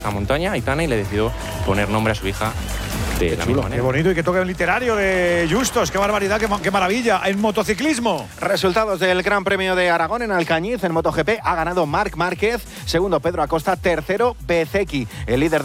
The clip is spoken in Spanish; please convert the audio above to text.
a montaña, Aitana, y le decidió poner nombre a su hija de la misma manera. Qué bonito y que toque el literario de Justos. Qué barbaridad, qué maravilla. En motociclismo. Resultados del Gran Premio de Aragón en Alcañiz. En MotoGP ha ganado Marc Márquez. Segundo, Pedro Acosta. Tercero, Bezzecchi. El líder